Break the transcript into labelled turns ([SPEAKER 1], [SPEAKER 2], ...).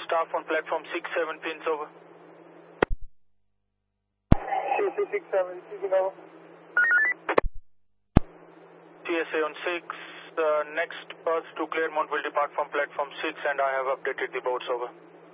[SPEAKER 1] staff on platform 6-7 pins over.
[SPEAKER 2] 6-7, speaking over.
[SPEAKER 1] TSA on 6, next bus to Claremont will depart from platform 6 and I have updated the boards over.